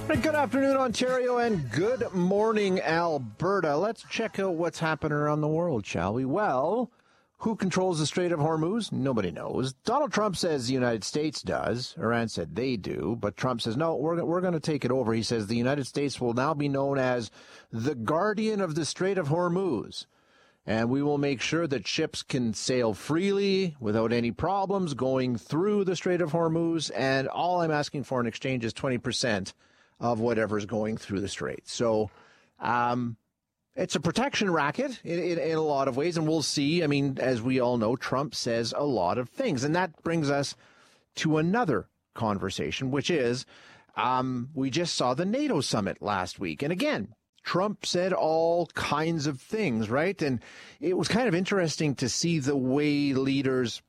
Good afternoon, Ontario, and good morning, Alberta. Let's check out what's happening around the world, shall we? Well, who controls the Strait of Hormuz? Nobody knows. Donald Trump says the United States does. Iran said they do. But Trump says, no, we're going to take it over. He says the United States will now be known as the guardian of the Strait of Hormuz. And we will make sure that ships can sail freely without any problems going through the Strait of Hormuz. And all I'm asking for in exchange is 20% of whatever's going through the strait. So it's a protection racket in a lot of ways, and we'll see. I mean, as we all know, Trump says a lot of things, and that brings us to another conversation, which is we just saw the NATO summit last week. And again, Trump said all kinds of things, right? And it was kind of interesting to see the way leaders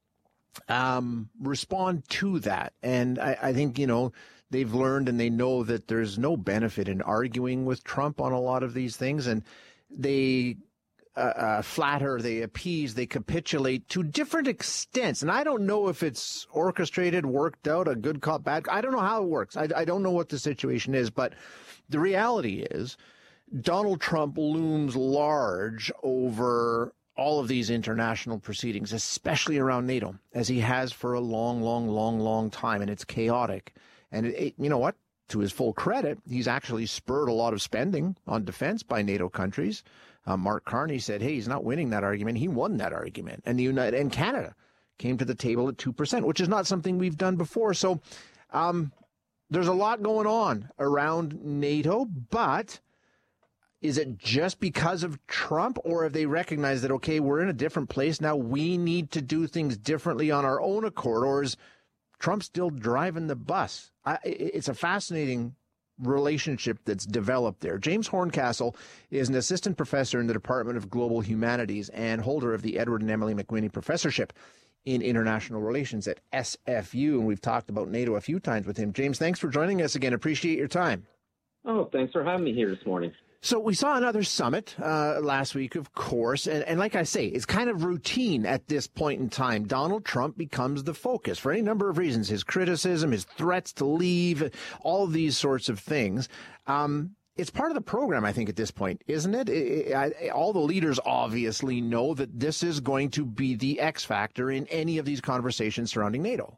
respond to that. And I think, they've learned and they know that there's no benefit in arguing with Trump on a lot of these things. And they flatter, they appease, they capitulate to different extents. And I don't know if it's orchestrated, worked out, a good cop, bad. I don't know how it works. I don't know what the situation is. But the reality is Donald Trump looms large over all of these international proceedings, especially around NATO, as he has for a long time. And it's chaotic. And you know what? To his full credit, he's actually spurred a lot of spending on defense by NATO countries. Mark Carney said, hey, he's not winning that argument. He won that argument. And and Canada came to the table at 2%, which is not something we've done before. So there's a lot going on around NATO, but is it just because of Trump, or have they recognized that, okay, we're in a different place now, we need to do things differently on our own accord, or is Trump still driving the bus? It's a fascinating relationship that's developed there. James Horncastle is an assistant professor in the Department of Global Humanities and holder of the Edward and Emily McWhinney Professorship in International Relations at SFU. And we've talked about NATO a few times with him. James, thanks for joining us again. Appreciate your time. Oh, thanks for having me here this morning. So we saw another summit last week, of course, and like I say, it's kind of routine at this point in time. Donald Trump becomes the focus for any number of reasons, his criticism, his threats to leave, all these sorts of things. It's part of the program, I think, at this point, isn't it? All the leaders obviously know that this is going to be the X factor in any of these conversations surrounding NATO.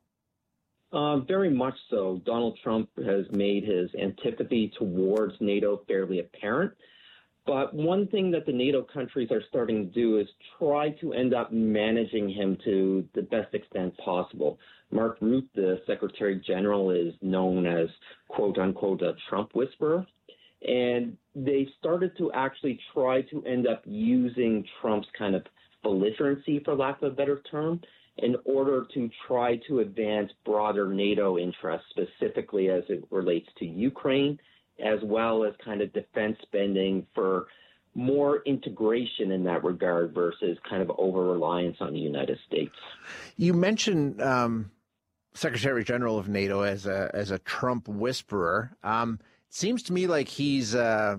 Very much so. Donald Trump has made his antipathy towards NATO fairly apparent. But one thing that the NATO countries are starting to do is try to end up managing him to the best extent possible. Mark Rutte, the Secretary General, is known as, quote unquote, a Trump whisperer. And they started to actually try to end up using Trump's kind of belligerency, for lack of a better term, in order to try to advance broader NATO interests, specifically as it relates to Ukraine, as well as kind of defense spending for more integration in that regard versus kind of over-reliance on the United States. You mentioned Secretary General of NATO as a Trump whisperer. It seems to me like he's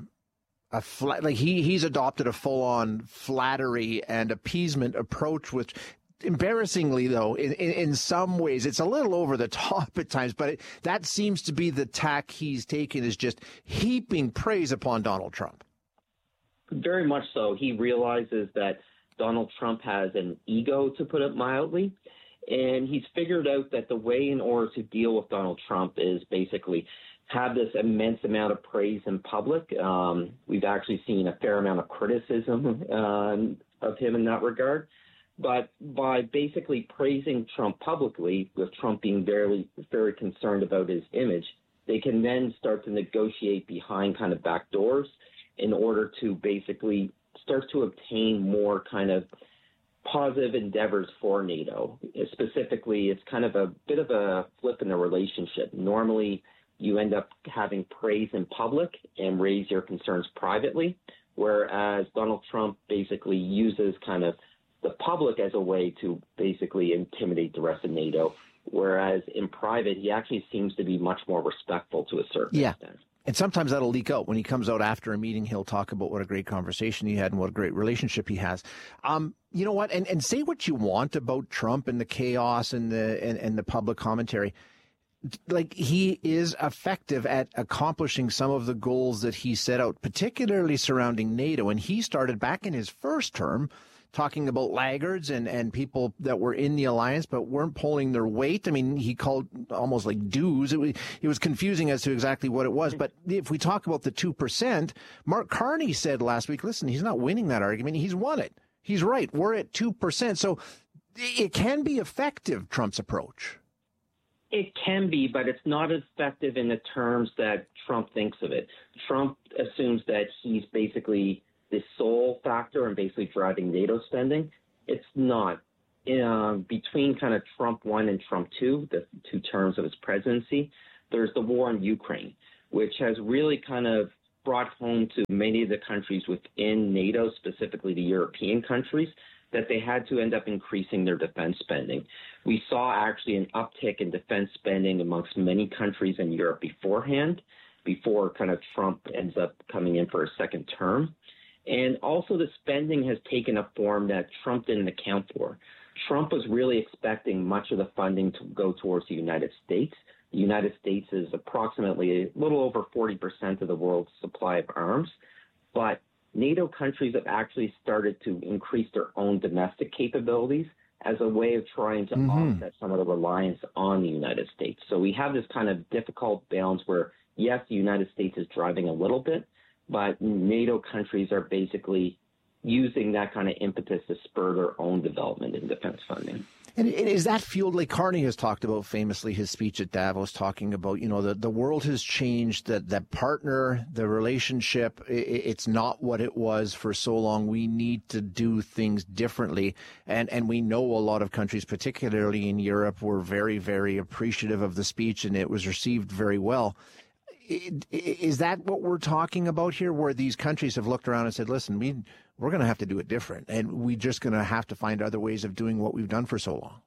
he's adopted a full-on flattery and appeasement approach, which embarrassingly, though, in some ways, it's a little over the top at times, but that seems to be the tack he's taken, is just heaping praise upon Donald Trump. Very much so. He realizes that Donald Trump has an ego, to put it mildly, and he's figured out that the way in order to deal with Donald Trump is basically have this immense amount of praise in public. We've actually seen a fair amount of criticism of him in that regard. But by basically praising Trump publicly, with Trump being very, very concerned about his image, they can then start to negotiate behind kind of back doors in order to basically start to obtain more kind of positive endeavors for NATO. Specifically, it's kind of a bit of a flip in the relationship. Normally, you end up having praise in public and raise your concerns privately, whereas Donald Trump basically uses kind of the public as a way to basically intimidate the rest of NATO, whereas in private, he actually seems to be much more respectful to a certain extent. And sometimes that'll leak out. When he comes out after a meeting, he'll talk about what a great conversation he had and what a great relationship he has. You know what? And say what you want about Trump and the chaos and the public commentary. like he is effective at accomplishing some of the goals that he set out, particularly surrounding NATO. And he started back in his first term talking about laggards and people that were in the alliance but weren't pulling their weight. I mean, he called almost like dues. It was confusing as to exactly what it was. But if we talk about the 2%, Mark Carney said last week, listen, he's not winning that argument. He's won it. He's right. We're at 2%. So it can be effective, Trump's approach. It can be, but it's not as effective in the terms that Trump thinks of it. Trump assumes that he's basically the sole factor in basically driving NATO spending. It's not. Between kind of Trump 1 and Trump 2, the two terms of his presidency, there's the war in Ukraine, which has really kind of brought home to many of the countries within NATO, specifically the European countries, that they had to end up increasing their defense spending. We saw actually an uptick in defense spending amongst many countries in Europe beforehand, before kind of Trump ends up coming in for a second term. And also the spending has taken a form that Trump didn't account for. Trump was really expecting much of the funding to go towards the United States. The United States is approximately a little over 40% of the world's supply of arms, but NATO countries have actually started to increase their own domestic capabilities as a way of trying to offset some of the reliance on the United States. So we have this kind of difficult balance where, yes, the United States is driving a little bit, but NATO countries are basically using that kind of impetus to spur their own development in defense funding. And is that fueled, like Carney has talked about famously, his speech at Davos, talking about, you know, the world has changed, that partner, the relationship, it's not what it was for so long. We need to do things differently. And we know a lot of countries, particularly in Europe, were very, very appreciative of the speech, and it was received very well. Is that what we're talking about here, where these countries have looked around and said, listen, we're going to have to do it different, and we're just going to have to find other ways of doing what we've done for so long?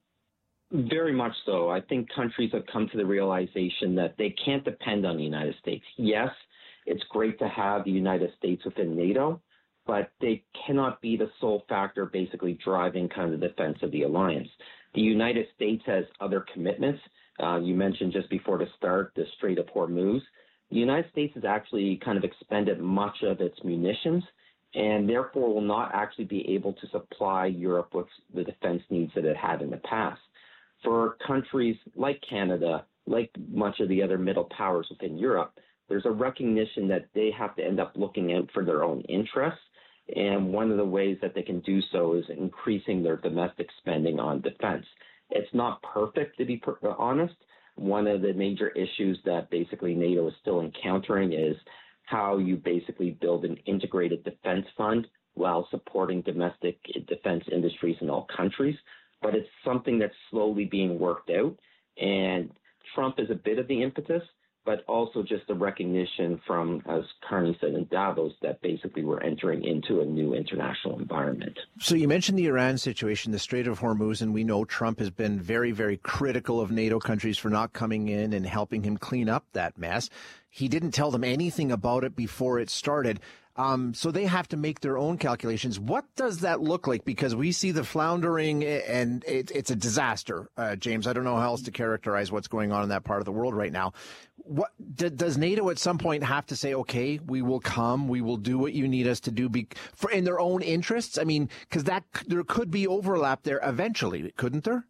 Very much so. I think countries have come to the realization that they can't depend on the United States. Yes, it's great to have the United States within NATO, but they cannot be the sole factor basically driving kind of the defense of the alliance. The United States has other commitments. You mentioned just before the start, the Strait of Hormuz. The United States has actually kind of expended much of its munitions and therefore will not actually be able to supply Europe with the defense needs that it had in the past. For countries like Canada, like much of the other middle powers within Europe, there's a recognition that they have to end up looking out for their own interests. And one of the ways that they can do so is increasing their domestic spending on defense. It's not perfect, to be honest. One of the major issues that basically NATO is still encountering is how you basically build an integrated defense fund while supporting domestic defense industries in all countries. But it's something that's slowly being worked out. And Trump is a bit of the impetus, but also just a recognition from, as Carney said in Davos, that basically we're entering into a new international environment. So you mentioned the Iran situation, the Strait of Hormuz, and we know Trump has been very, very critical of NATO countries for not coming in and helping him clean up that mess. He didn't tell them anything about it before it started. So they have to make their own calculations. What does that look like? Because we see the floundering, and it's a disaster, James. I don't know how else to characterize what's going on in that part of the world right now. What does NATO at some point have to say, okay, we will come, we will do what you need us to do for in their own interests? I mean, because there could be overlap there eventually, couldn't there?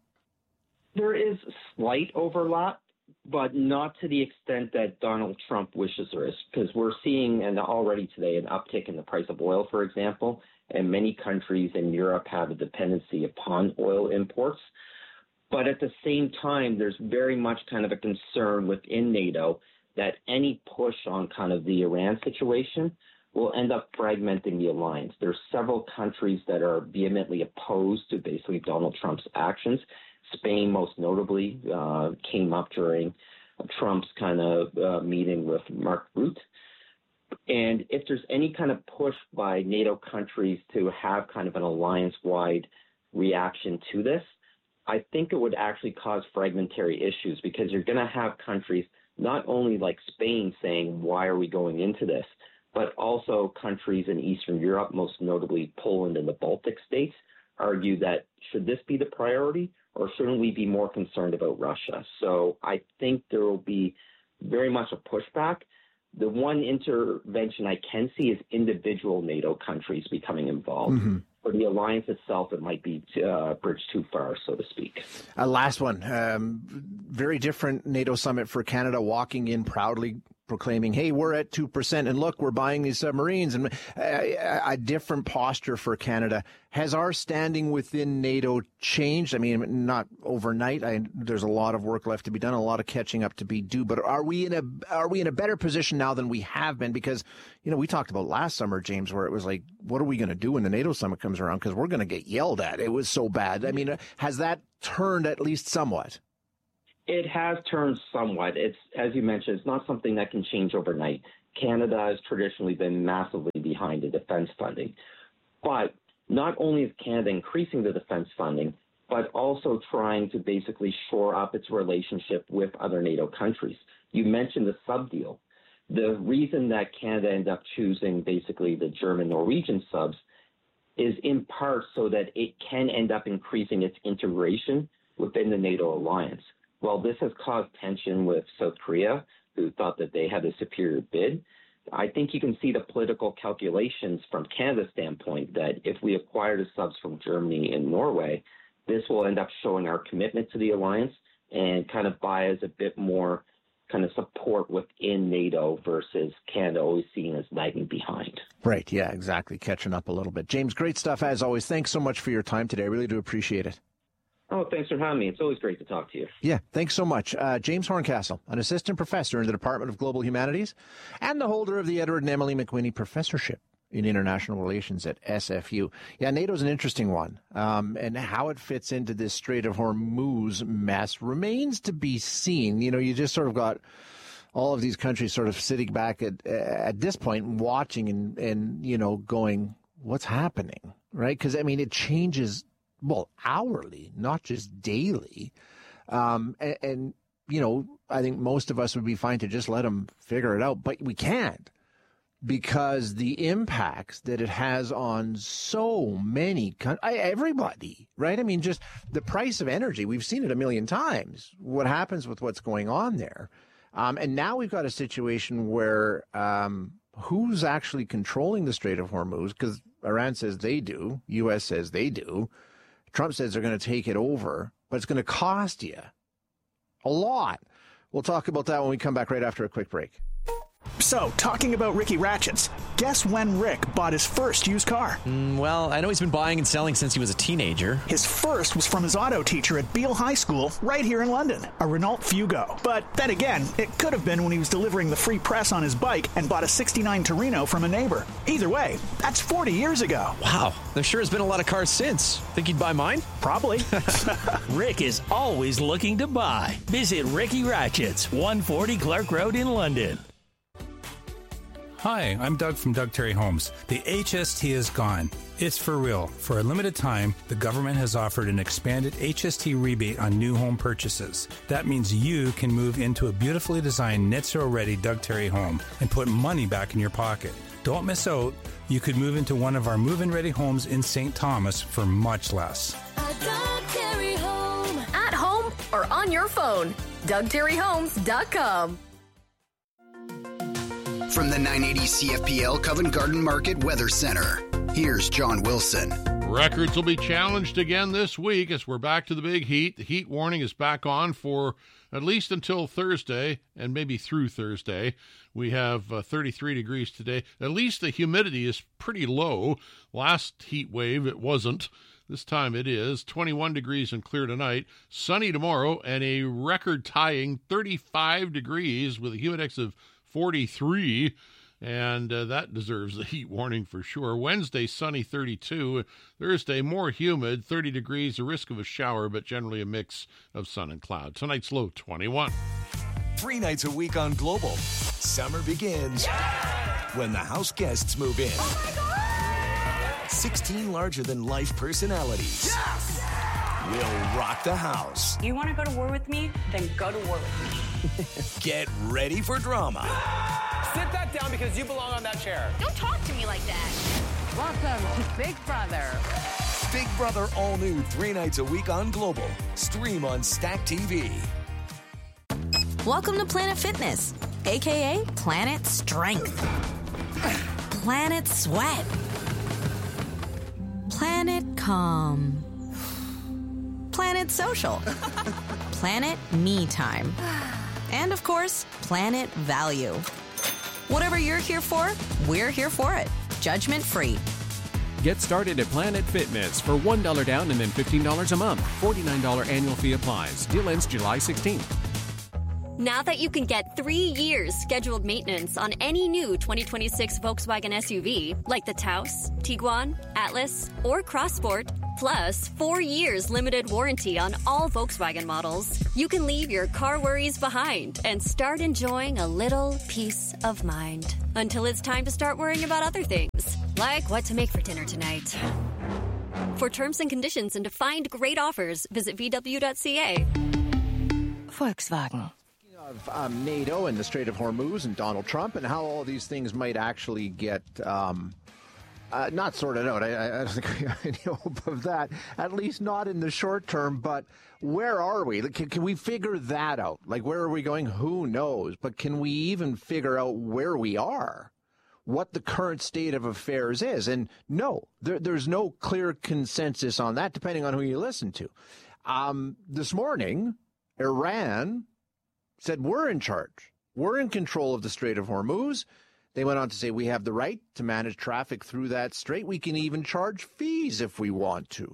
There is slight overlap, but not to the extent that Donald Trump wishes there is, because we're seeing, and already today, an uptick in the price of oil, for example, and many countries in Europe have a dependency upon oil imports. But at the same time, there's very much kind of a concern within NATO that any push on kind of the Iran situation will end up fragmenting the alliance. There's several countries that are vehemently opposed to basically Donald Trump's actions. Spain, most notably, came up during Trump's kind of meeting with Mark Rutte. And if there's any kind of push by NATO countries to have kind of an alliance-wide reaction to this, I think it would actually cause fragmentary issues, because you're going to have countries not only like Spain saying, why are we going into this, but also countries in Eastern Europe, most notably Poland and the Baltic states, argue that should this be the priority or shouldn't we be more concerned about Russia? So I think there will be very much a pushback. The one intervention I can see is individual NATO countries becoming involved. Mm-hmm. For the alliance itself, it might be bridged too far, so to speak. Last one. Very different NATO summit for Canada, walking in proudly proclaiming, hey, we're at 2%, and look, we're buying these submarines, and a different posture for Canada. Has our standing within NATO changed? I mean, not overnight. There's a lot of work left to be done, a lot of catching up to be due. But are we in a better position now than we have been? Because, we talked about last summer, James, where it was like, what are we going to do when the NATO summit comes around? Because we're going to get yelled at. It was so bad. I mean, has that turned at least somewhat? It has turned somewhat. It's, as you mentioned, it's not something that can change overnight. Canada has traditionally been massively behind the defense funding. But not only is Canada increasing the defense funding, but also trying to basically shore up its relationship with other NATO countries. You mentioned the sub deal. The reason that Canada ended up choosing basically the German-Norwegian subs is in part so that it can end up increasing its integration within the NATO alliance. Well, this has caused tension with South Korea, who thought that they had a superior bid. I think you can see the political calculations from Canada's standpoint that if we acquire the subs from Germany and Norway, this will end up showing our commitment to the alliance and kind of buy us a bit more kind of support within NATO versus Canada always seen as lagging behind. Right. Yeah, exactly. Catching up a little bit. James, great stuff as always. Thanks so much for your time today. I really do appreciate it. Oh, thanks for having me. It's always great to talk to you. Yeah, thanks so much. James Horncastle, an assistant professor in the Department of Global Humanities and the holder of the Edward and Emily McWhinney Professorship in International Relations at SFU. Yeah, NATO's an interesting one. And how it fits into this Strait of Hormuz mess remains to be seen. You just sort of got all of these countries sort of sitting back at this point watching and going, what's happening, right? Because, I mean, it changes hourly, not just daily. I think most of us would be fine to just let them figure it out, but we can't because the impacts that it has on so many, everybody, right? I mean, just the price of energy, we've seen it a million times, what happens with what's going on there. And now we've got a situation where who's actually controlling the Strait of Hormuz? Because Iran says they do, U.S. says they do. Trump says they're going to take it over, but it's going to cost you a lot. We'll talk about that when we come back right after a quick break. So, talking about Ricky Ratchets, guess when Rick bought his first used car? Well, I know he's been buying and selling since he was a teenager. His first was from his auto teacher at Beale High School, right here in London, a Renault Fugo. But then again, it could have been when he was delivering the free press on his bike and bought a '69 Torino from a neighbor. Either way, that's 40 years ago. Wow, there sure has been a lot of cars since. Think he'd buy mine? Probably. Rick is always looking to buy. Visit Ricky Ratchets, 140 Clark Road in London. Hi, I'm Doug from Doug Terry Homes. The HST is gone. It's for real. For a limited time, the government has offered an expanded HST rebate on new home purchases. That means you can move into a beautifully designed net zero ready Doug Terry home and put money back in your pocket. Don't miss out. You could move into one of our move-in ready homes in St. Thomas for much less. A Doug Terry home. At home or on your phone. DougTerryHomes.com. From the 980 CFPL Covent Garden Market Weather Center, here's John Wilson. Records will be challenged again this week as we're back to the big heat. The heat warning is back on for at least until Thursday and maybe through Thursday. We have 33 degrees today. At least the humidity is pretty low. Last heat wave, it wasn't. This time it is 21 degrees and clear tonight, sunny tomorrow, and a record-tying 35 degrees with a humidex of 43, and that deserves a heat warning for sure. Wednesday, sunny, 32. Thursday, more humid, 30 degrees, a risk of a shower, but generally a mix of sun and cloud. Tonight's low, 21. 3 nights a week on Global. Summer begins when the house guests move in. Oh my God! 16 larger-than-life personalities. Yes! Will rock the house. You want to go to war with me? Then go to war with me. Get ready for drama. Sit that down because you belong on that chair. Don't talk to me like that. Welcome to Big Brother. Big Brother all new 3 nights a week on Global. Stream on Stack TV. Welcome to Planet Fitness, a.k.a. Planet Strength, Planet Sweat, Planet Calm, Planet Social, Planet Me Time, and of course, Planet Value. Whatever you're here for, we're here for it. Judgment free. Get started at Planet Fitness for $1 down and then $15 a month. $49 annual fee applies. Deal ends July 16th. Now that you can get 3 years scheduled maintenance on any new 2026 Volkswagen SUV, like the Taos, Tiguan, Atlas, or Crossport, plus 4 years limited warranty on all Volkswagen models, you can leave your car worries behind and start enjoying a little peace of mind. Until it's time to start worrying about other things, like what to make for dinner tonight. For terms and conditions and to find great offers, visit VW.ca. Volkswagen. Of NATO and the Strait of Hormuz and Donald Trump and how all these things might actually get not sorted out. I don't think we have any hope of that, at least not in the short term. But where are we? Can we figure that out? Like, where are we going? Who knows? But can we even figure out where we are? What the current state of affairs is? And no, there's no clear consensus on that, depending on who you listen to. This morning, Iran said, we're in charge. We're in control of the Strait of Hormuz. They went on to say we have the right to manage traffic through that strait. We can even charge fees if we want to.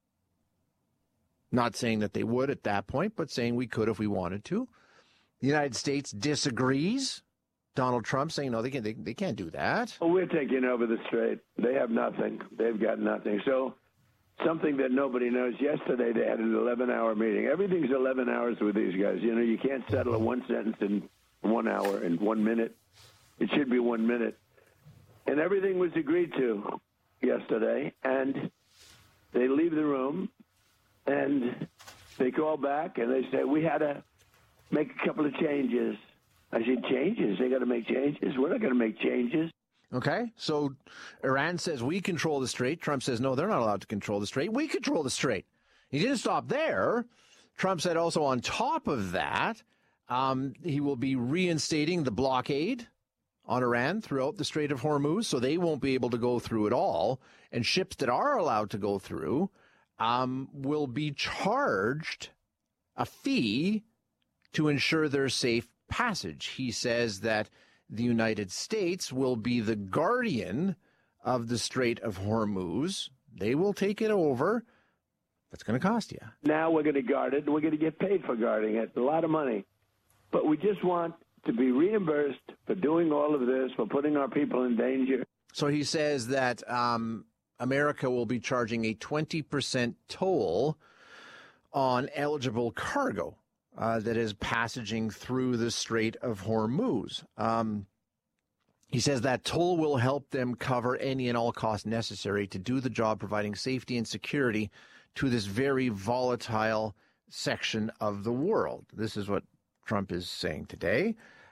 Not saying that they would at that point, but saying we could if we wanted to. The United States disagrees. Donald Trump saying, no, they can't do that. Well, we're taking over the strait. They have nothing. They've got nothing. So something that nobody knows. Yesterday, they had an 11-hour meeting. Everything's 11 hours with these guys. You know, you can't settle a one sentence in 1 hour, in 1 minute. It should be 1 minute. And everything was agreed to yesterday. And they leave the room, and they call back, and they say, we had to make a couple of changes. I said, changes? They got to make changes? We're not going to make changes. Okay, so Iran says we control the strait. Trump says, no, they're not allowed to control the strait. We control the strait. He didn't stop there. Trump said also on top of that, he will be reinstating the blockade on Iran throughout the Strait of Hormuz, so they won't be able to go through it all. And ships that are allowed to go through will be charged a fee to ensure their safe passage. He says that the United States will be the guardian of the Strait of Hormuz. They will take it over. That's going to cost you. Now we're going to guard it, and we're going to get paid for guarding it. A lot of money. But we just want to be reimbursed for doing all of this, for putting our people in danger. So he says that America will be charging a 20% toll on eligible cargo that is passaging through the Strait of Hormuz. He says that toll will help them cover any and all costs necessary to do the job, providing safety and security to this very volatile section of the world. This is what Trump is saying today,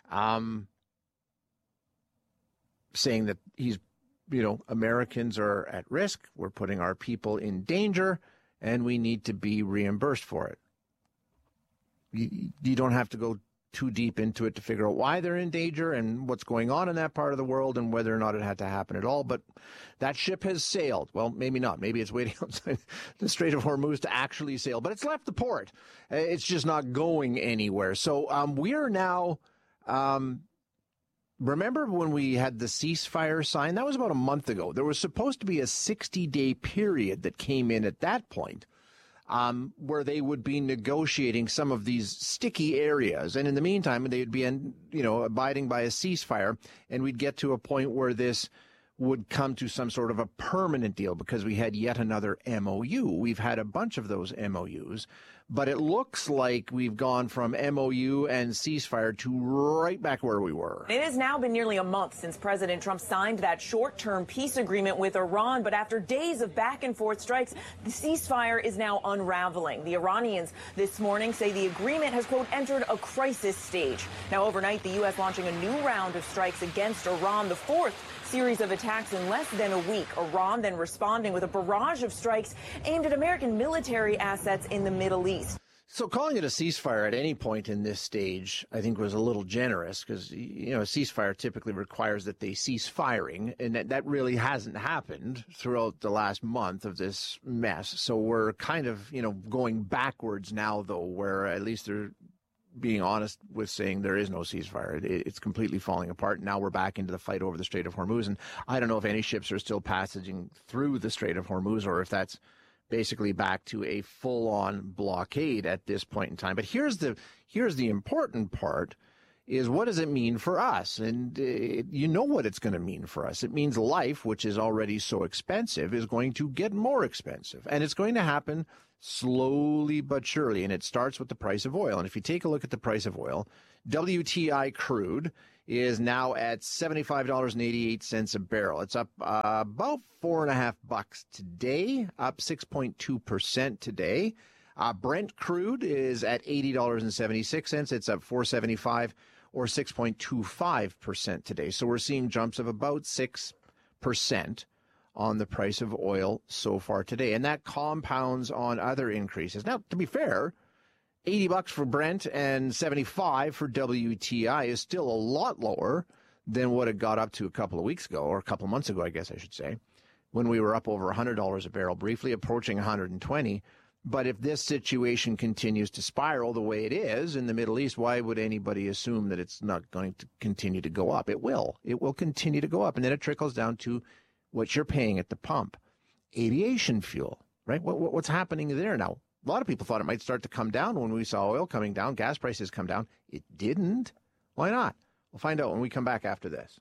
saying that Americans are at risk. We're putting our people in danger, and we need to be reimbursed for it. You don't have to go too deep into it to figure out why they're in danger and what's going on in that part of the world and whether or not it had to happen at all. But that ship has sailed. Well, maybe not. Maybe it's waiting outside the Strait of Hormuz to actually sail. But it's left the port. It's just not going anywhere. So we are now remember when we had the ceasefire sign? That was about a month ago. There was supposed to be a 60-day period that came in at that point. Where they would be negotiating some of these sticky areas. And in the meantime, they'd be, abiding by a ceasefire, and we'd get to a point where this would come to some sort of a permanent deal because we had yet another MOU. We've had a bunch of those MOUs, But it looks like we've gone from MOU and ceasefire to right back where we were. It has now been nearly a month since President Trump signed that short-term peace agreement with Iran. But after days of back-and-forth strikes, the ceasefire is now unraveling. The Iranians this morning say the agreement has, quote, entered a crisis stage. Now, overnight, the U.S. launching a new round of strikes against Iran, the fourth series of attacks in less than a week. Iran then responding with a barrage of strikes aimed at American military assets in the Middle East. So calling it a ceasefire at any point in this stage, I think, was a little generous because, you know, a ceasefire typically requires that they cease firing, and that really hasn't happened throughout the last month of this mess. So we're kind of, you know, going backwards now, though, where at least they're being honest with saying there is no ceasefire. It's completely falling apart. Now we're back into the fight over the Strait of Hormuz, and I don't know if any ships are still passaging through the Strait of Hormuz or if that's basically back to a full-on blockade at this point in time. But here's the important part, is what does it mean for us? And you know what it's going to mean for us. It means life, which is already so expensive, is going to get more expensive. And it's going to happen slowly but surely. And it starts with the price of oil. And if you take a look at the price of oil, WTI crude is now at $75.88 a barrel. It's up about $4.50 today, up 6.2% today. Brent crude is at $80.76. It's up $4.75 or 6.25% today. So we're seeing jumps of about 6% on the price of oil so far today. And that compounds on other increases. Now, to be fair, $80 for Brent and $75 for WTI is still a lot lower than what it got up to a couple of weeks ago, or a couple of months ago, I guess I should say, when we were up over $100 a barrel, briefly approaching $120. But if this situation continues to spiral the way it is in the Middle East, why would anybody assume that it's not going to continue to go up? It will. It will continue to go up. And then it trickles down to what you're paying at the pump. Aviation fuel, right? What's happening there now? A lot of people thought it might start to come down when we saw oil coming down, gas prices come down. It didn't. Why not? We'll find out when we come back after this.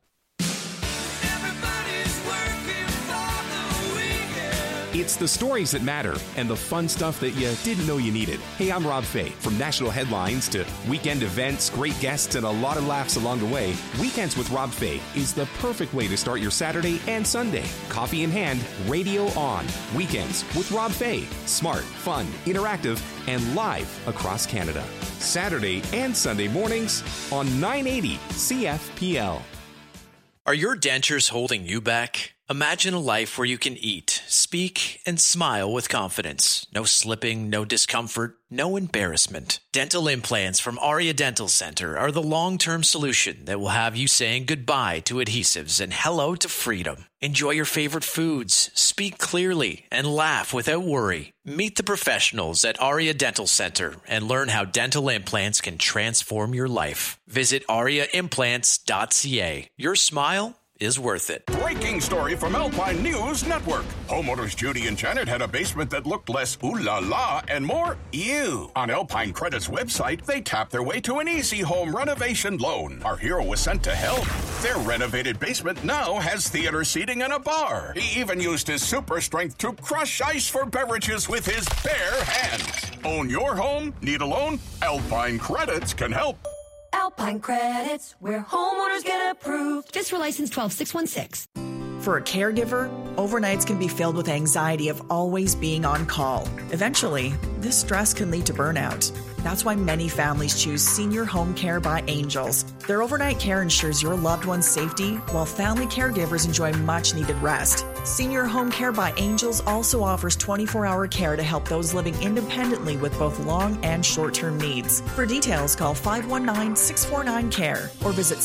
It's the stories that matter and the fun stuff that you didn't know you needed. Hey, I'm Rob Fay. From national headlines to weekend events, great guests, and a lot of laughs along the way, Weekends with Rob Fay is the perfect way to start your Saturday and Sunday. Coffee in hand, radio on. Weekends with Rob Fay. Smart, fun, interactive, and live across Canada. Saturday and Sunday mornings on 980 CFPL. Are your dentures holding you back? Imagine a life where you can eat, speak, and smile with confidence. No slipping, no discomfort, no embarrassment. Dental implants from Aria Dental Center are the long-term solution that will have you saying goodbye to adhesives and hello to freedom. Enjoy your favorite foods, speak clearly, and laugh without worry. Meet the professionals at Aria Dental Center and learn how dental implants can transform your life. Visit ariaimplants.ca. Your smile is worth it. Breaking story from Alpine News Network. Homeowners Judy and Janet had a basement that looked less ooh la la and more ew. On Alpine Credit's website, they tapped their way to an easy home renovation loan. Our hero was sent to help. Their renovated basement now has theater seating and a bar. He even used his super strength to crush ice for beverages with his bare hands. Own your home? Need a loan? Alpine Credits can help. Alpine Credits, where homeowners get approved. Just for license 12616. For a caregiver, overnights can be filled with anxiety of always being on call. Eventually, this stress can lead to burnout. That's why many families choose Senior Home Care by Angels. Their overnight care ensures your loved one's safety, while family caregivers enjoy much-needed rest. Senior Home Care by Angels also offers 24-hour care to help those living independently with both long and short-term needs. For details, call 519-649-CARE or visit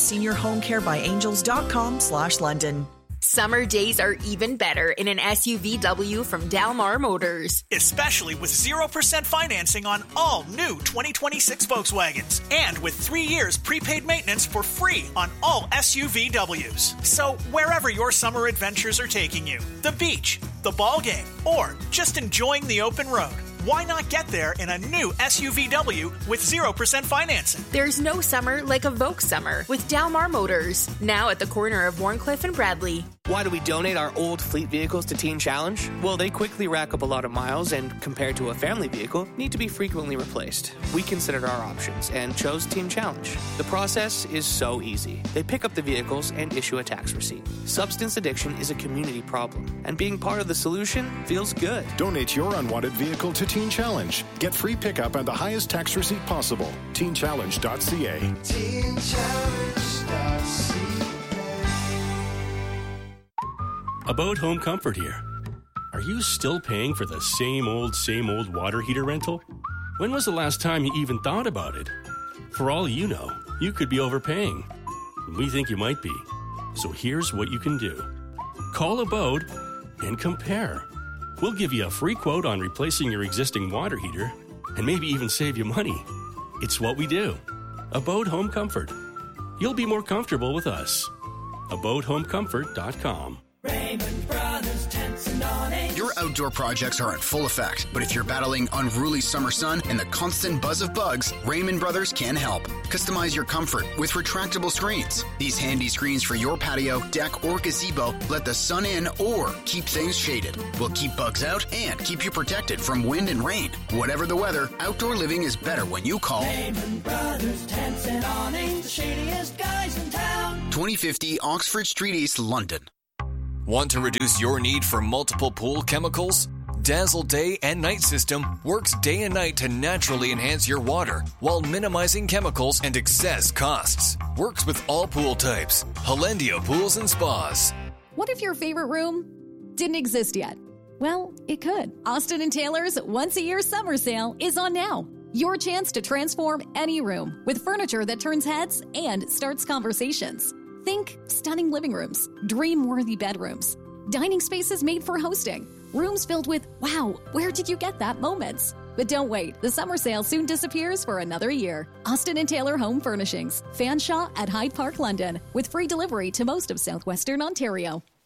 seniorhomecarebyangels.com/London. Summer days are even better in an SUVW from Dalmar Motors. Especially with 0% financing on all new 2026 Volkswagens. And with 3 years prepaid maintenance for free on all SUVWs. So wherever your summer adventures are taking you, the beach, the ball game, or just enjoying the open road, why not get there in a new SUVW with 0% financing? There's no summer like a Volks summer with Dalmar Motors. Now at the corner of Warncliffe and Bradley. Why do we donate our old fleet vehicles to Teen Challenge? Well, they quickly rack up a lot of miles and, compared to a family vehicle, need to be frequently replaced. We considered our options and chose Teen Challenge. The process is so easy. They pick up the vehicles and issue a tax receipt. Substance addiction is a community problem, and being part of the solution feels good. Donate your unwanted vehicle to Teen Challenge. Get free pickup and the highest tax receipt possible. TeenChallenge.ca. TeenChallenge.ca. About Home Comfort here. Are you still paying for the same old water heater rental? When was the last time you even thought about it? For all you know, you could be overpaying. We think you might be. So here's what you can do. Call Abode and compare. We'll give you a free quote on replacing your existing water heater and maybe even save you money. It's what we do. Abode Home Comfort. You'll be more comfortable with us. AbodeHomeComfort.com. Raymond Brothers Tents and Awnings. Your outdoor projects are in full effect, but if you're battling unruly summer sun and the constant buzz of bugs, Raymond Brothers can help. Customize your comfort with retractable screens. These handy screens for your patio, deck, or gazebo let the sun in or keep things shaded. We'll keep bugs out and keep you protected from wind and rain. Whatever the weather, outdoor living is better when you call Raymond Brothers Tents and Awnings, the shadiest guys in town. 2050 Oxford Street East, London. Want to reduce your need for multiple pool chemicals? Dazzle Day and Night System works day and night to naturally enhance your water while minimizing chemicals and excess costs. Works with all pool types. Hollandia Pools and Spas. What if your favorite room didn't exist yet? Well, it could. Austin & Taylor's once-a-year summer sale is on now. Your chance to transform any room with furniture that turns heads and starts conversations. Think stunning living rooms, dream-worthy bedrooms, dining spaces made for hosting, rooms filled with, wow, where did you get that moments? But don't wait, the summer sale soon disappears for another year. Austin & Taylor Home Furnishings, Fanshawe at Hyde Park, London, with free delivery to most of southwestern Ontario.